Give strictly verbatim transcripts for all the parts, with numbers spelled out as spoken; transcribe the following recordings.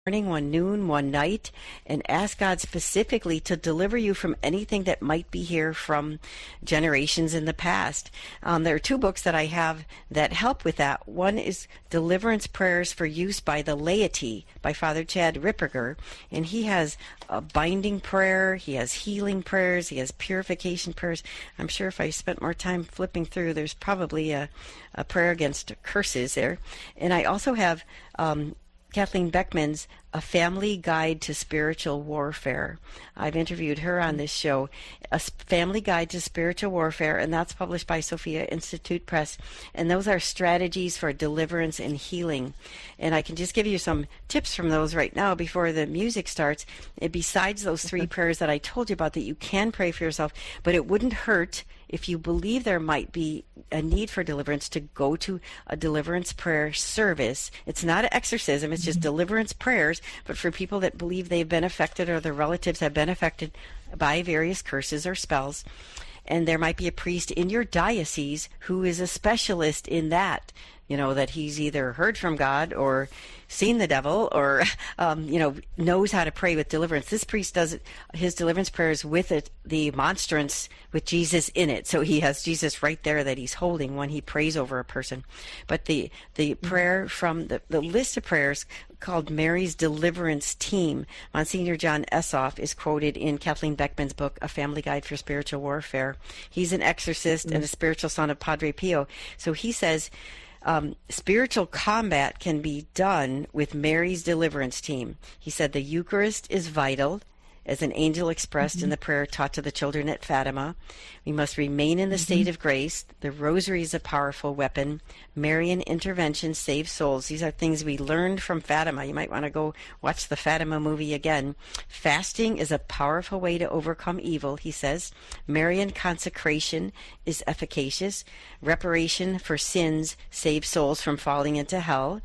morning, one noon, one night, and ask God specifically to deliver you from anything that might be here from generations in the past. Um, there are two books that I have that help with that. One is Deliverance Prayers for Use by the Laity by Father Chad Ripperger, and he has a binding prayer, he has healing prayers, he has purification prayers. I'm sure if I spent more time flipping through, there's probably a, a prayer against curses there. And I also have um, Kathleen Beckman's A Family Guide to Spiritual Warfare. I've interviewed her on this show. A Family Guide to Spiritual Warfare, and that's published by Sophia Institute Press. And those are strategies for deliverance and healing. And I can just give you some tips from those right now before the music starts. And besides those three prayers that I told you about that you can pray for yourself, but it wouldn't hurt if you believe there might be a need for deliverance to go to a deliverance prayer service. It's not an exorcism, it's just deliverance prayers, but for people that believe they've been affected or their relatives have been affected by various curses or spells. And there might be a priest in your diocese who is a specialist in that. You know, that he's either heard from God or seen the devil or, um, you know, knows how to pray with deliverance. This priest does it, his deliverance prayers with it, the monstrance with Jesus in it. So he has Jesus right there that he's holding when he prays over a person. But the, the prayer from the, the list of prayers called Mary's Deliverance Team, Monsignor John Essoff is quoted in Kathleen Beckman's book, A Family Guide for Spiritual Warfare. He's an exorcist mm-hmm. and a spiritual son of Padre Pio. So he says, Um, spiritual combat can be done with Mary's Deliverance Team. He said the Eucharist is vital, as an angel expressed mm-hmm. in the prayer taught to the children at Fatima. We must remain in the mm-hmm. state of grace. The rosary is a powerful weapon. Marian intervention saves souls. These are things we learned from Fatima. You might want to go watch the Fatima movie again. Fasting is a powerful way to overcome evil, he says. Marian consecration is efficacious. Reparation for sins saves souls from falling into hell.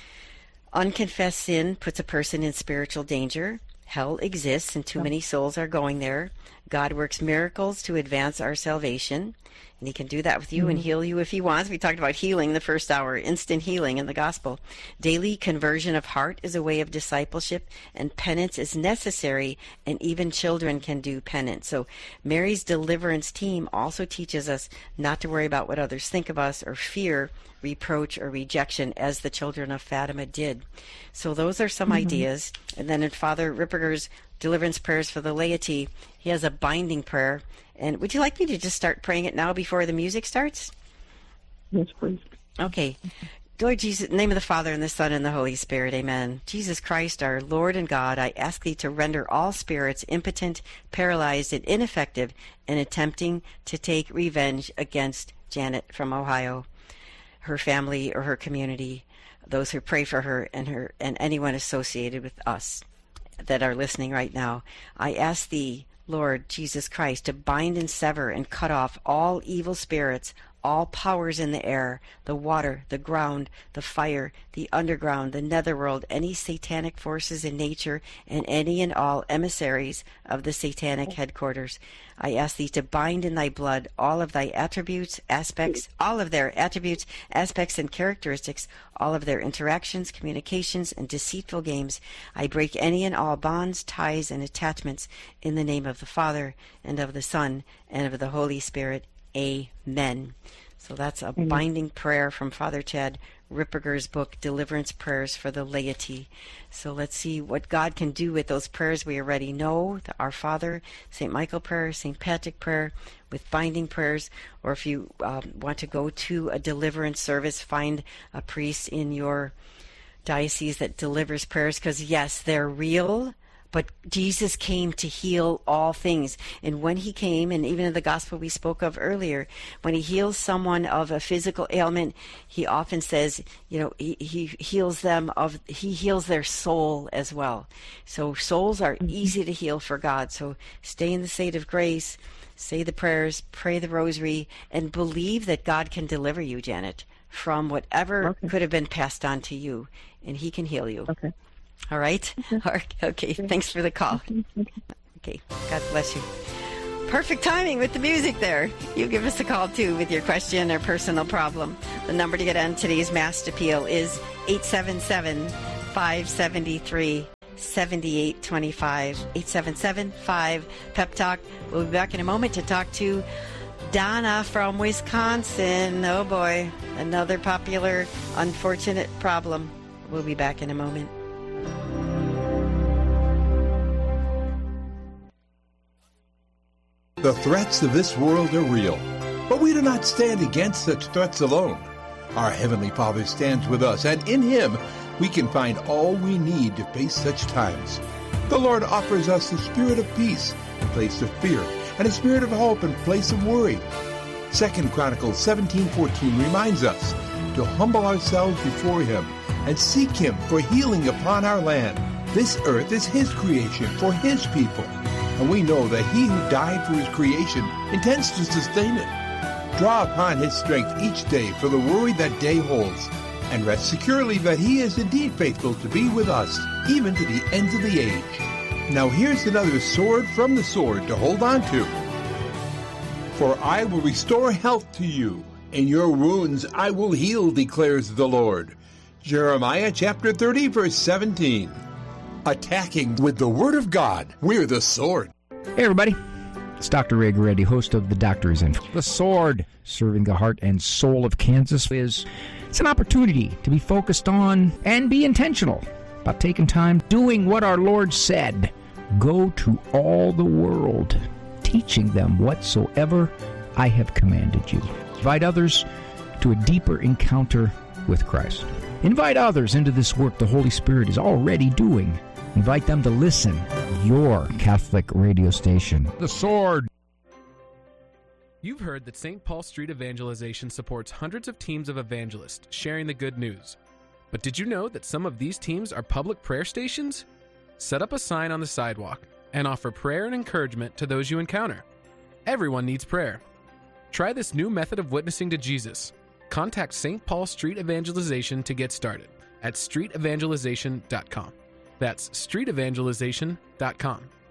Unconfessed sin puts a person in spiritual danger. Hell exists, and too many souls are going there. God works miracles to advance our salvation, and he can do that with you mm-hmm. and heal you if he wants. We talked about healing the first hour, instant healing in the gospel. Daily conversion of heart is a way of discipleship, and penance is necessary, and even children can do penance. So Mary's Deliverance Team also teaches us not to worry about what others think of us or fear reproach or rejection as the children of Fatima did. So those are some mm-hmm. ideas. And then in Father Ripperger's Deliverance Prayers for the Laity, he has a binding prayer. And would you like me to just start praying it now before the music starts? Yes, please. Okay. Lord Jesus, in the name of the Father, and the Son, and the Holy Spirit, amen. Jesus Christ, our Lord and God, I ask thee to render all spirits impotent, paralyzed, and ineffective in attempting to take revenge against Janet from Ohio, her family or her community, those who pray for her and her and anyone associated with us that are listening right now. I ask thee, Lord Jesus Christ, to bind and sever and cut off all evil spirits, all powers in the air, the water, the ground, the fire, the underground, the netherworld, any satanic forces in nature, and any and all emissaries of the satanic headquarters. I ask thee to bind in thy blood all of thy attributes, aspects, all of their attributes, aspects, and characteristics, all of their interactions, communications, and deceitful games. I break any and all bonds, ties, and attachments in the name of the Father, and of the Son, and of the Holy Spirit. Amen. So that's a Amen. Binding prayer from Father Chad Ripperger's book, Deliverance Prayers for the Laity. So let's see what God can do with those prayers we already know, the Our Father, Saint Michael prayer, Saint Patrick prayer, with binding prayers. Or if you um, want to go to a deliverance service, find a priest in your diocese that delivers prayers, because yes, they're real. But Jesus came to heal all things. And when he came, and even in the gospel we spoke of earlier, when he heals someone of a physical ailment, he often says, you know, he, he heals them of, he heals their soul as well. So souls are easy to heal for God. So stay in the state of grace, say the prayers, pray the rosary, and believe that God can deliver you, Janet, from whatever okay. could have been passed on to you, and he can heal you. Okay. All right? Okay. okay. Thanks for the call. Okay. God bless you. Perfect timing with the music there. You give us a call, too, with your question or personal problem. The number to get on today's Mass Appeal is eight seven seven, five seven three, seven eight two five, eight seven seven, five, Pep Talk. We'll be back in a moment to talk to Donna from Wisconsin. Oh boy, another popular, unfortunate problem. We'll be back in a moment. The threats of this world are real, but we do not stand against such threats alone. Our Heavenly Father stands with us, and in Him we can find all we need to face such times. The Lord offers us the spirit of peace in place of fear, and a spirit of hope in place of worry. Second Chronicles seventeen fourteen reminds us to humble ourselves before Him and seek Him for healing upon our land. This earth is His creation for His people, and we know that He who died for His creation intends to sustain it. Draw upon His strength each day for the worry that day holds, and rest securely that He is indeed faithful to be with us, even to the ends of the age. Now here's another sword from the sword to hold on to. For I will restore health to you, and your wounds I will heal, declares the Lord. Jeremiah chapter thirty, verse seventeen. Attacking with the Word of God, we're the sword. Hey everybody, it's Doctor Ray Guarendi, host of The Doctor Is In. The Sword, serving the heart and soul of Kansas, is it's an opportunity to be focused on and be intentional about taking time doing what our Lord said. Go to all the world, teaching them whatsoever I have commanded you. Invite others to a deeper encounter with Christ. Invite others into this work the Holy Spirit is already doing. Invite them to listen. Your Catholic radio station. The Sword. You've heard that Saint Paul Street Evangelization supports hundreds of teams of evangelists sharing the good news. But did you know that some of these teams are public prayer stations? Set up a sign on the sidewalk and offer prayer and encouragement to those you encounter. Everyone needs prayer. Try this new method of witnessing to Jesus. Contact Saint Paul Street Evangelization to get started at street evangelization dot com. That's street evangelization dot com.